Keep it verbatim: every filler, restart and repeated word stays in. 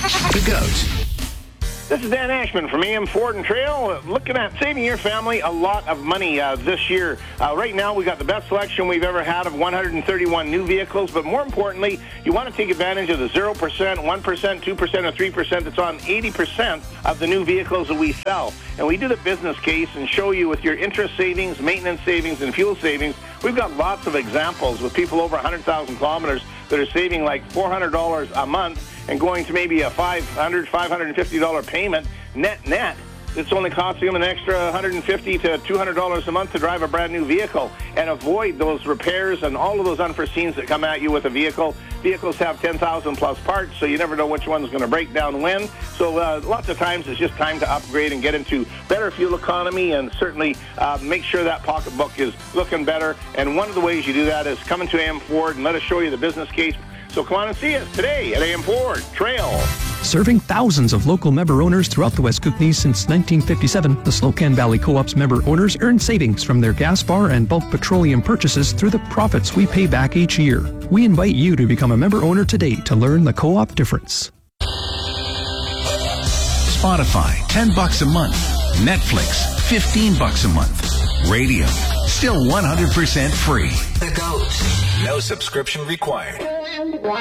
The Goat. This is Dan Ashman from A M Ford and Trail, looking at saving your family a lot of money uh, this year. Uh, right now, we got the best selection we've ever had of one hundred thirty-one new vehicles, but more importantly, you want to take advantage of the zero percent, one percent, two percent, or three percent that's on eighty percent of the new vehicles that we sell. And we do the business case and show you with your interest savings, maintenance savings, and fuel savings. We've got lots of examples with people over one hundred thousand kilometers that are saving like four hundred dollars a month and going to maybe a five hundred dollars, five hundred fifty dollars payment net net. It's only costing them an extra one hundred fifty to two hundred dollars a month to drive a brand new vehicle and avoid those repairs and all of those unforeseens that come at you with a vehicle. Vehicles have ten thousand plus parts, so you never know which one's going to break down when. So uh, lots of times it's just time to upgrade and get into better fuel economy and certainly uh, make sure that pocketbook is looking better. And one of the ways you do that is coming to A M Ford and let us show you the business case. So come on and see us today at A M Ford Trail. Serving thousands of local member owners throughout the West Kootenays since nineteen fifty-seven, the Slocan Valley Co-op's member owners earn savings from their gas bar and bulk petroleum purchases through the profits we pay back each year. We invite you to become a member owner today to learn the co-op difference. Spotify, ten bucks a month. Netflix, fifteen bucks a month. Radio, still one hundred percent free. The Goat. No subscription required.